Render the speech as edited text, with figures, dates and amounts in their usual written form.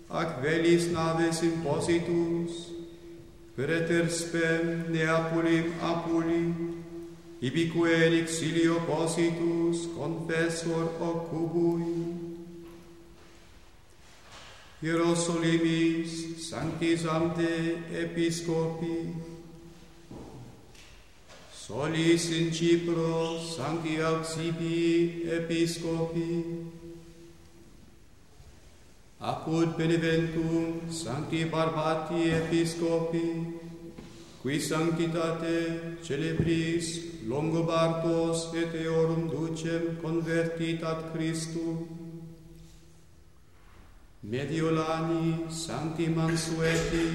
ac velis naves impositus, preter spem Neapolim Apuli, ibique exilio positus confessor occubui. Hierosolimis sanctis amte episcopi, solis in Cipro sancti Auxipii episcopi, apud beneventum sancti Barbati episcopi, qui sanctitate celebris Longobardos et eorum ducem convertitat Christum, Mediolani sancti Mansueti